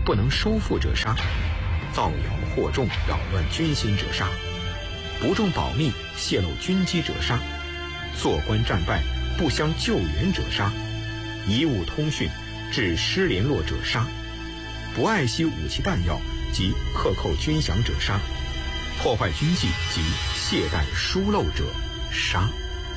不能收复者杀；造谣惑众，扰乱军心者杀；不重保密，泄露军机者杀；做官战败，不相救援者杀；贻误通讯，致失联络者杀；不爱惜武器弹药及克扣军饷者杀；破坏军纪及懈怠疏漏者杀。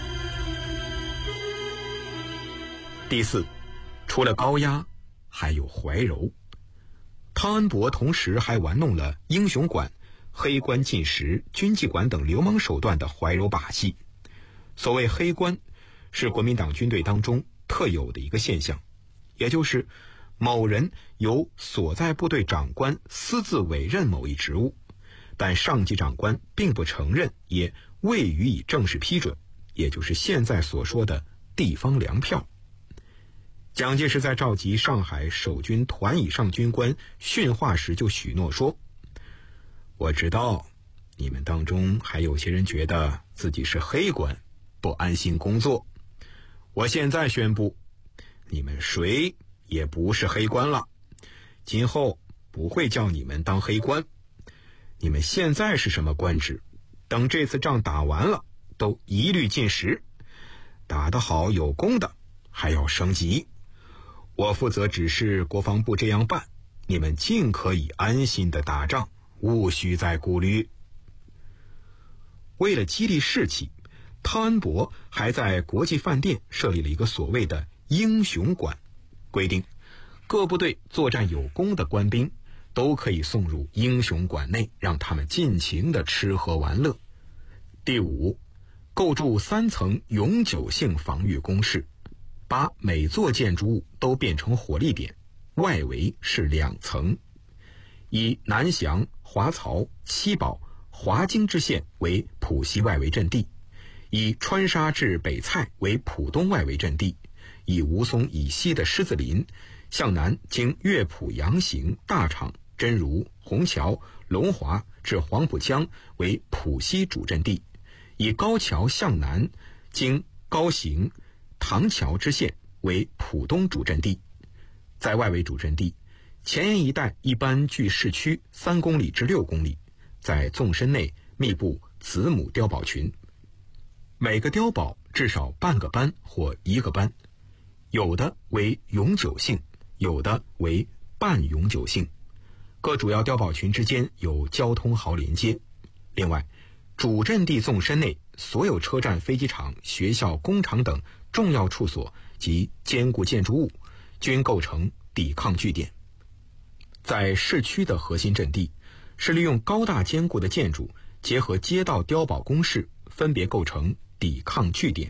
第四，除了高压，还有怀柔。汤恩伯同时还玩弄了英雄馆、黑官进食、军纪馆等流氓手段的怀柔把戏。所谓黑官，是国民党军队当中特有的一个现象，也就是某人由所在部队长官私自委任某一职务，但上级长官并不承认，也未予以正式批准，也就是现在所说的地方粮票。蒋介石在召集上海守军团以上军官训话时就许诺说，我知道你们当中还有些人觉得自己是黑官，不安心工作，我现在宣布，你们谁也不是黑官了，今后不会叫你们当黑官，你们现在是什么官职，等这次仗打完了都一律进食，打得好有功的还要升级，我负责指示国防部这样办，你们尽可以安心的打仗，无需再顾虑。为了激励士气，汤恩伯还在国际饭店设立了一个所谓的英雄馆，规定各部队作战有功的官兵都可以送入英雄馆内，让他们尽情的吃喝玩乐。第五，构筑3层永久性防御工事，把每座建筑物都变成火力点，外围是2层，以南翔、华漕、七宝、华泾支线为浦西外围阵地，以川沙至北蔡为浦东外围阵地，以吴淞以西的狮子林向南经乐浦、杨行、大厂、真如、虹桥、龙华至黄浦江为浦西主阵地，以高桥向南经高行、唐桥支线为浦东主阵地。在外围主阵地前沿一带一般距市区3公里至6公里，在纵深内密布子母碉堡群，每个碉堡至少半个班或1个班，有的为永久性，有的为半永久性。各主要碉堡群之间有交通壕连接。另外，主阵地纵深内所有车站、飞机场、学校、工厂等重要处所及坚固建筑物均构成抵抗据点。在市区的核心阵地，是利用高大坚固的建筑结合街道碉堡工事，分别构成抵抗据点。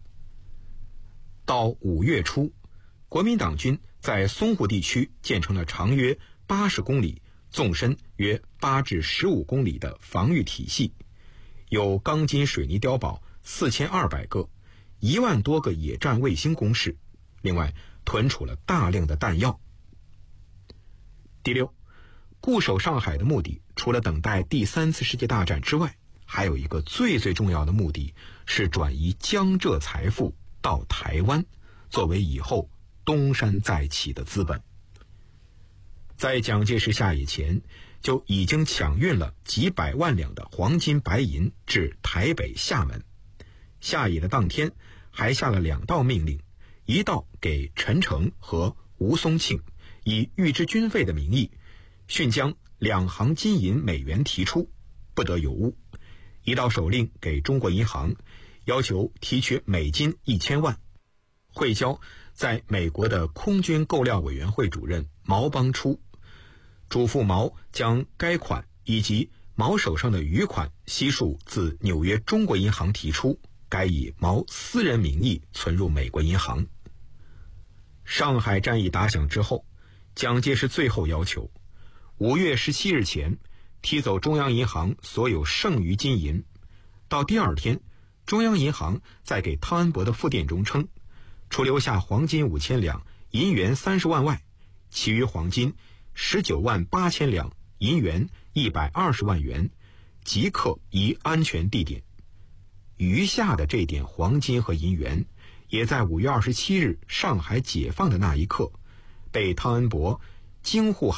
到5月初，国民党军在淞沪地区建成了长约80公里、纵深约8至15公里的防御体系，有钢筋水泥碉堡4200个，1万多个野战卫星工事，另外囤储了大量的弹药。第六，固守上海的目的，除了等待第3次世界大战之外，还有一个最重要的目的，是转移江浙财富到台湾，作为以后东山再起的资本。在蒋介石下野前，就已经抢运了几百万两的黄金白银至台北、厦门。下野的当天，还下了2道命令，一道给陈诚和吴松庆，以预支军费的名义，训将2行金银美元提出，不得有误；一道手令给中国银行，要求提取美金1000万，汇交在美国的空军购料委员会主任毛邦初，嘱咐毛将该款以及毛手上的余款悉数自纽约中国银行提出，该以毛私人名义存入美国银行。上海战役打响之后，蒋介石最后要求5月17日前提走中央银行所有剩余金银。到第2天，中央银行在给汤恩伯的复电中称，除留下黄金5000两、银元30万外，其余黄金19万8千两、银元120万元，即刻移安全地点。余下的这点黄金和银元，也在5月27日上海解放的那一刻，被汤恩伯京沪